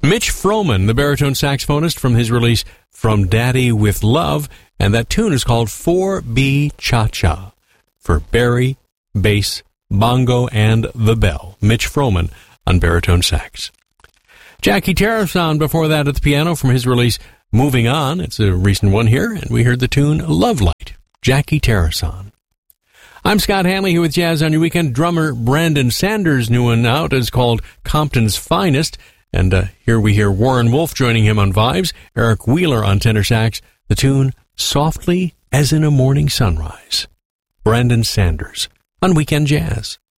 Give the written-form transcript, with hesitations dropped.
Mitch Froman, the baritone saxophonist, from his release From Daddy with Love, and that tune is called 4B Cha-Cha, for Barry, bass, bongo, and the bell. Mitch Froman on baritone sax. Jackie Tarrason before that at the piano from his release Moving On. It's a recent one here, and we heard the tune Love Light. Jackie Tarrason. I'm Scott Hanley here with Jazz on Your Weekend. Drummer Brandon Sanders' new one out is called Compton's Finest. And here we hear Warren Wolf joining him on vibes, Eric Wheeler on tenor sax, the tune Softly as in a Morning Sunrise. Brandon Sanders on Weekend Jazz.